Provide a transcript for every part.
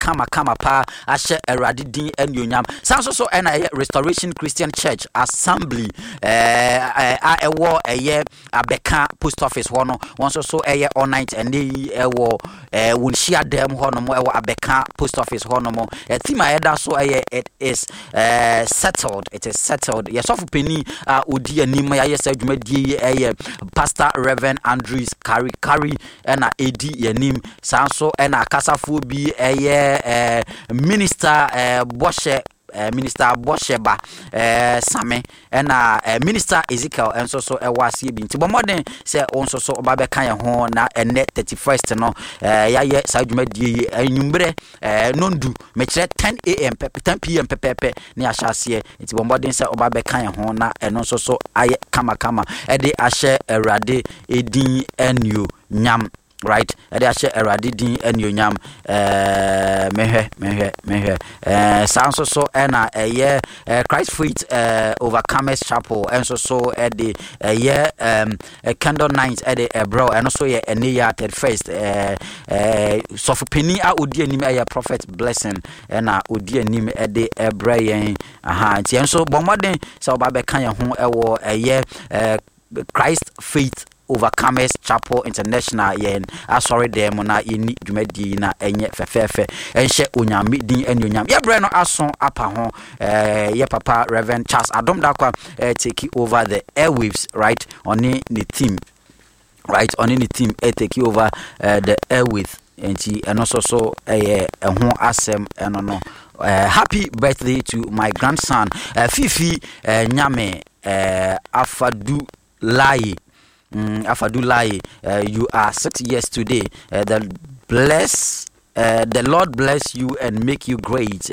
kama pa ahye Awurade din anuonyam sanso so na Restoration Christian Church Assembly ewo abeka post office ho no wonso so all night and ewo wonhia dem ho no mo ewo abeka post office ho no mo theme ayeda so it is settled. It is settled. Yes, of penny odi anim ya yes adwumadie Pastor Reverend Andrews Kari na edi yanim sanso na akasafo bi minister Minister Bosheba Same na Minister Ezekiel enso so ewase bi nti bomodin se onso so oba kan ye ho na ene 31st no ya sa dwumadie anyumbre nondu mekire 10 am 10 pm pepepe ne ahyase nti bomodin se oba kan ye ho na eno so so aye kama de ahye Awurade edin enyo nyam. Right, ade ahye Awurade din anuonyam mehwe sanso so na Christ Faith Overcomers Chapel enso so ade candle night ade bro and also ene ya 31st so for penny a odi anim Prophet Blessing na odi anim ade ebra yen nti enso bomodin se oba be kan ye ho ewo Christ Faith Overcomers Chapel International yen sorry dem na yeni dwumadi na enye fefefe enhye onyame din anuonyam ye bre no aso apa ho ye papa Reverend Charles Adom Dakwa take over the airwaves right on the team right on the team take over the airwaves enti eno so ho asem eno no happy birthday to my grandson Fifi Nyame Afadulai, you are 6 years today. The Lord bless you and make you great.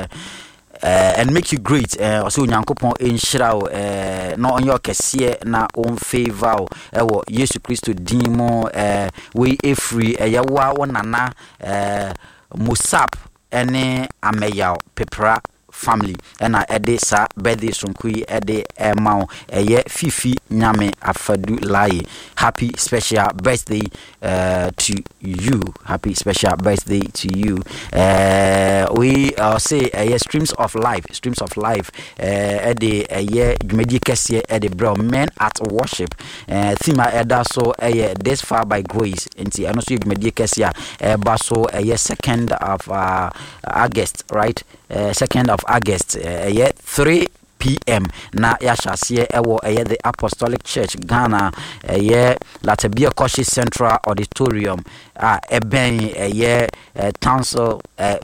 Also nyankopon enhyira na onye okese na on favor ewo Yesu Kristo din mo we efri yewa wonana Musap ene ameyaw pepra family na sa birthday sonkui emao Fifi Nyame Afadulai. Happy special birthday to you. Happy special birthday to you. We say streams of life dwumadi kese bro men at worship theme eda so this far by grace nti eno so dwumadi kese ba so 2nd of August, right? 2nd of August 3 p.m. na yashase ewo the Apostolic Church Ghana Latabia Koshi Central Auditorium eben council